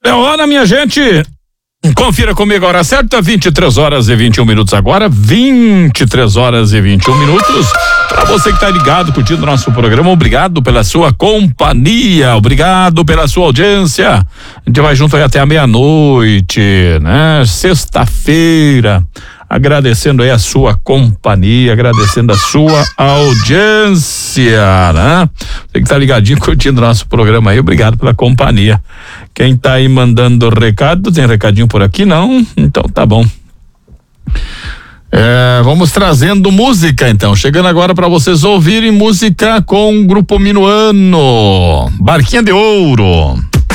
É hora, minha gente. Confira comigo a hora certa, 23h21 agora, 23h21. Para você que tá ligado, curtindo nosso programa, obrigado pela sua companhia, obrigado pela sua audiência. A gente vai junto aí até a meia-noite, né? Sexta-feira, agradecendo aí a sua companhia, agradecendo a sua audiência, né? Você que tá ligadinho, curtindo nosso programa aí, obrigado pela companhia. Quem tá aí mandando recado, tem recadinho por aqui? Não? Então tá bom. Vamos trazendo música então, chegando agora para vocês ouvirem música com o Grupo Minuano, Barquinha de Ouro.